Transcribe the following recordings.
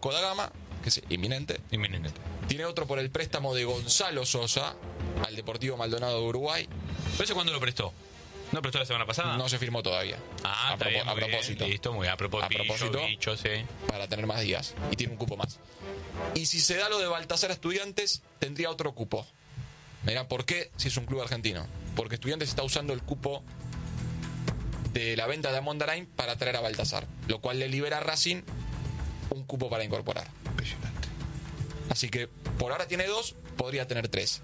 Vasco da Gama, que es inminente. Tiene otro por el préstamo de Gonzalo Sosa al Deportivo Maldonado de Uruguay. ¿Pero ese cuándo lo prestó? ¿No prestó la semana pasada? No se firmó todavía. A propósito. Listo, muy bien. A propósito. Bicho, sí. Para tener más días. Y tiene un cupo más. Y si se da lo de Baltasar a Estudiantes, tendría otro cupo. Mirá, ¿por qué? Si es un club argentino. Porque Estudiantes está usando el cupo de la venta de Amondarain para traer a Baltasar. Lo cual le libera a Racing un cupo para incorporar. Impresionante. Así que por ahora tiene 2, podría tener 3.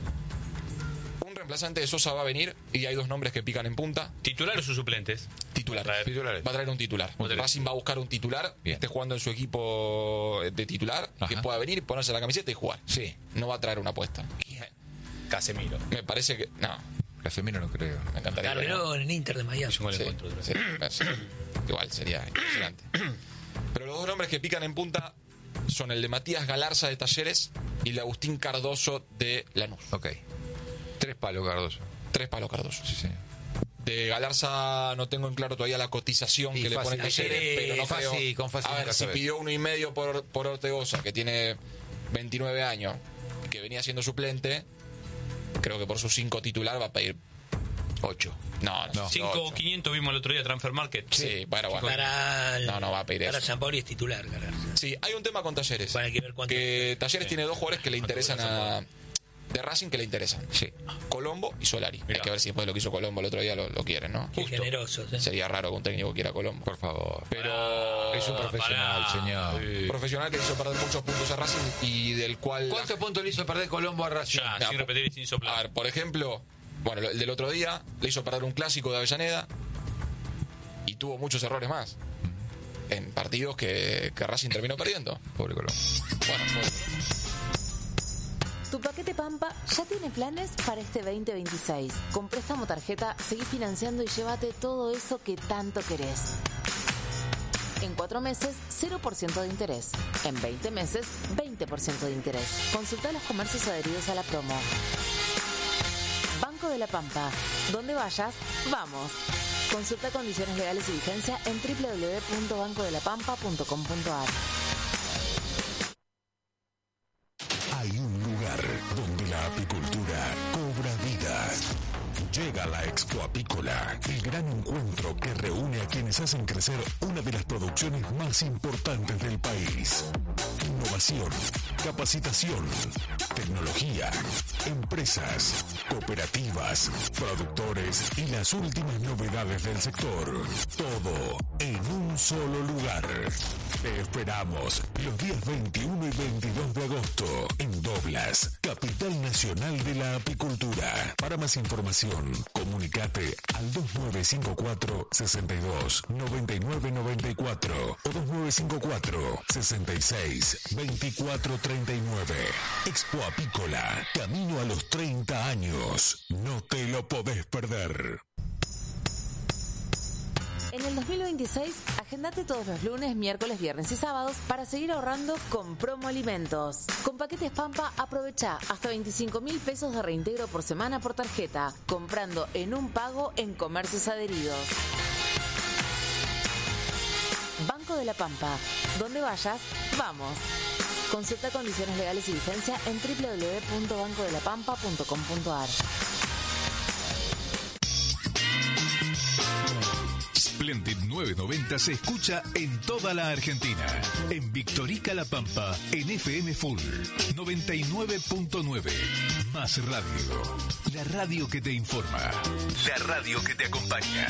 Un reemplazante de Sosa va a venir y hay 2 nombres que pican en punta. ¿Titular o sus suplentes? Titular. Titulares. Va a traer un titular. Racing va a buscar un titular que esté jugando en su equipo de titular, que pueda venir, ponerse la camiseta y jugar. Sí. No va a traer una apuesta. Casemiro. Me parece que... No. Casemiro no creo. Me encantaría. Carveró en el Inter de Miami. Sí. Igual sería impresionante. Pero los 2 nombres que pican en punta son el de Matías Galarza de Talleres y el de Agustín Cardoso de Lanús. Ok. 3 palos Cardoso. 3 palos Cardoso. Sí, sí. De Galarza no tengo en claro todavía la cotización que le ponen Talleres, pero no creo. A ver, si pidió 1,5 por Ortegoza, que tiene 29 años, que venía siendo suplente, creo que por sus 5 titular va a pedir 8. No. 5.500 vimos el otro día Transfer Market. Sí, bueno. No va a pedir eso. Para San Pauli es titular, Galarza. Sí, hay un tema con Talleres. Hay que ver cuánto. Que Talleres tiene 2 jugadores que le interesan de Racing que le interesan. Sí. Colombo y Solari. Mirá. Hay que ver si después de lo que hizo Colombo el otro día lo quieren, ¿no? Qué generoso. Sería raro que un técnico quiera a Colombo. Por favor. Pero es un profesional, señor. Profesional que le hizo perder muchos puntos a Racing y del cual... ¿Cuántos puntos le hizo perder Colombo a Racing? Ya, sin repetir y sin soplar. A ver, por ejemplo, bueno, el del otro día le hizo perder un clásico de Avellaneda y tuvo muchos errores más en partidos que Racing terminó perdiendo. Pobre Colombo. Bueno, Tu paquete Pampa ya tiene planes para este 2026. Con préstamo tarjeta, seguí financiando y llévate todo eso que tanto querés. En 4 meses, 0% de interés. En 20 meses, 20% de interés. Consulta los comercios adheridos a la promo. Banco de la Pampa. Donde vayas, vamos. Consulta condiciones legales y vigencia en www.bancodelapampa.com.ar. Hay un lugar donde la apicultura cobra vida. Llega la Expo Apícola, el gran encuentro que reúne a quienes hacen crecer una de las producciones más importantes del país. Innovación, capacitación, tecnología, empresas, cooperativas, productores y las últimas novedades del sector. Todo en un solo lugar. Te esperamos los días 21 y 22 de agosto en Doblas, capital nacional de la apicultura. Para más información, comunicate al 2954 62 99 94 o 2954 66 24 39. Expo Apícola, camino a los 30 años. No te lo podés perder. En el 2026, agendate todos los lunes, miércoles, viernes y sábados para seguir ahorrando con Promo Alimentos. Con paquetes Pampa, aprovecha hasta 25.000 pesos de reintegro por semana por tarjeta, comprando en un pago en comercios adheridos. Banco de la Pampa. Donde vayas, vamos. Consulta condiciones legales y vigencia en www.bancodelapampa.com.ar. Splendid 990 se escucha en toda la Argentina. En Victorica La Pampa, en FM Full 99.9. Más radio. La radio que te informa. La radio que te acompaña.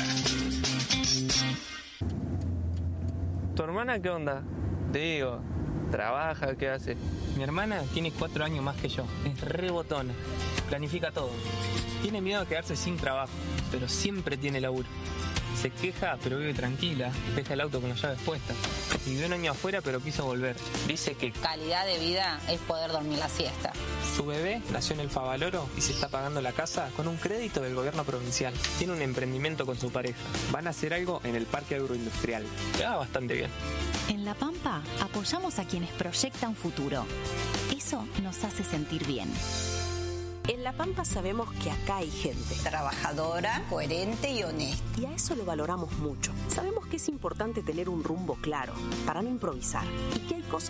¿Tu hermana qué onda? Te digo, trabaja, ¿qué hace? Mi hermana tiene 4 años más que yo. Es re botona. Planifica todo. Tiene miedo a quedarse sin trabajo, pero siempre tiene laburo. Se queja, pero vive tranquila. Deja el auto con las llaves puestas. Vivió un año afuera, pero quiso volver. Dice que calidad de vida es poder dormir la siesta. Su bebé nació en el Favaloro y se está pagando la casa con un crédito del gobierno provincial. Tiene un emprendimiento con su pareja. Van a hacer algo en el parque agroindustrial. Le va bastante bien. En La Pampa apoyamos a quienes proyectan futuro. Eso nos hace sentir bien. En La Pampa sabemos que acá hay gente trabajadora, coherente y honesta. Y a eso lo valoramos mucho. Sabemos que es importante tener un rumbo claro para no improvisar y que hay cosas